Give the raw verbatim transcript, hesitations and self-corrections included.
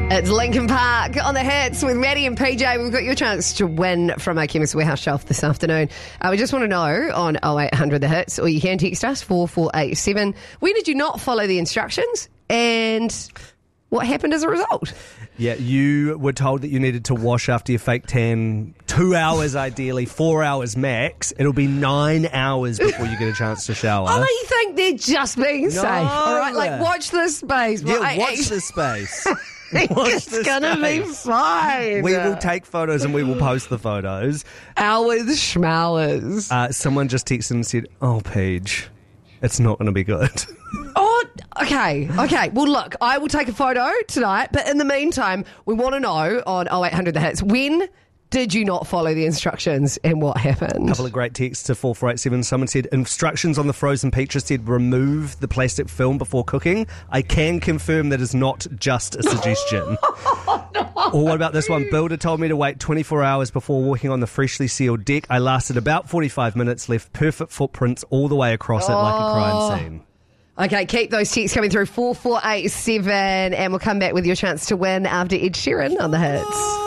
It's Linkin Park on the hits with Maddie and P J. We've got your chance to win from our Chemist Warehouse shelf this afternoon. Uh, we just want to know on oh eight hundred the hits, or you can text us four four eight seven. When did you not follow the instructions, and what happened as a result? Yeah, you were told that you needed to wash after your fake tan two hours ideally, four hours max. It'll be nine hours before you get a chance to shower. Oh, you think they're just being No. safe? All right, like watch this space. Yeah, Right, watch actually- this space. It's gonna be fine. We will take photos and we will post the photos. Hours schmowers. Uh, someone just texted and said, "Oh, Paige, it's not going to be good." Oh, okay, okay. Well, look, I will take a photo tonight, but in the meantime, we want to know on oh eight hundred the hits, when did you not follow the instructions and what happened? A couple of great texts to four four eight seven. Someone said, instructions on the frozen peaches said remove the plastic film before cooking. I can confirm that is not just a suggestion. Oh, no. Or what about this one? Builder told me to wait twenty-four hours before walking on the freshly sealed deck. I lasted about forty-five minutes, left perfect footprints all the way across it like a crime scene. Okay, keep those texts coming through, four four eight seven, and we'll come back with your chance to win after Ed Sheeran on the hits.